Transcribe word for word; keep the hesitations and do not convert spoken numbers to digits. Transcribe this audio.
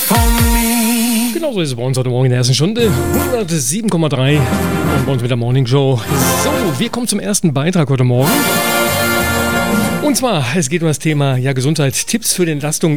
Genauso ist es bei uns heute Morgen in der ersten Stunde. hundertsieben Komma drei und bei uns mit der Morning Show. So, wir kommen zum ersten Beitrag heute Morgen. Und zwar, es geht um das Thema ja, Gesundheit, Tipps für die Entlastung